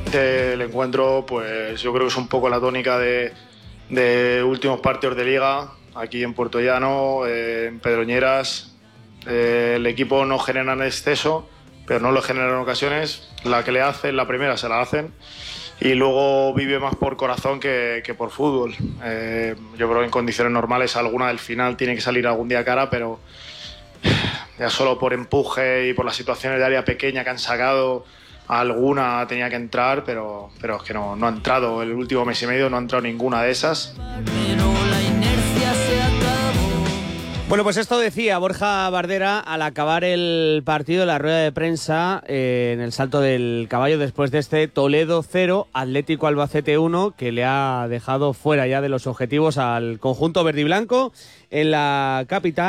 El encuentro, pues yo creo que es un poco la tónica de últimos partidos de Liga, aquí en Puerto Llano, en Pedroñeras. El equipo no genera en exceso, pero no lo genera en ocasiones. La que le hacen, la primera se la hacen, y luego vive más por corazón que por fútbol. Yo creo que en condiciones normales alguna del final tiene que salir algún día cara, pero ya solo por empuje y por las situaciones de área pequeña que han sacado, alguna tenía que entrar, pero es que no ha entrado. El último mes y medio no ha entrado ninguna de esas. Bueno, pues esto decía Borja Bardera al acabar el partido, la rueda de prensa en el Salto del Caballo, después de este Toledo 0, Atlético Albacete 1, que le ha dejado fuera ya de los objetivos al conjunto verdiblanco en la capital.